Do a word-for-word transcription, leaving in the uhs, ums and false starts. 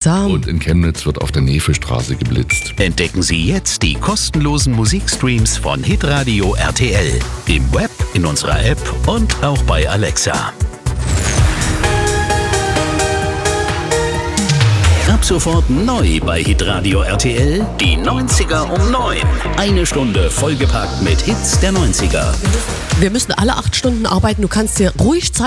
Alexa. Und in Chemnitz wird auf der Nefelstraße geblitzt. Entdecken Sie jetzt die kostenlosen Musikstreams von Hitradio R T L. Im Web, in unserer App und auch bei Alexa. Ab sofort neu bei Hitradio R T L, die neunziger um neun. Eine Stunde vollgepackt mit Hits der neunziger. Wir müssen alle acht Stunden arbeiten. Du kannst dir ruhig Zeit